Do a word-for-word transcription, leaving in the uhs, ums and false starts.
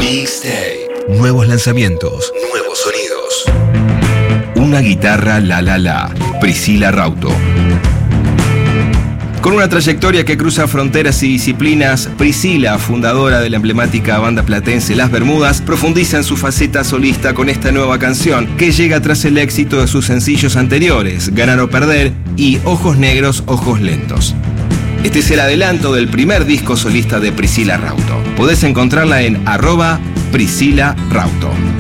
Mixtape. Nuevos lanzamientos. Nuevos sonidos. Una guitarra la la la. Priscila Rauto. Con una trayectoria que cruza fronteras y disciplinas, Priscila, fundadora de la emblemática banda platense Las Bermudas, profundiza en su faceta solista con esta nueva canción, que llega tras el éxito de sus sencillos anteriores, Ganar o Perder y Ojos Negros, Ojos Lentos. Este es el adelanto del primer disco solista de Priscila Rauto. Podés encontrarla en arroba Priscila Rauto.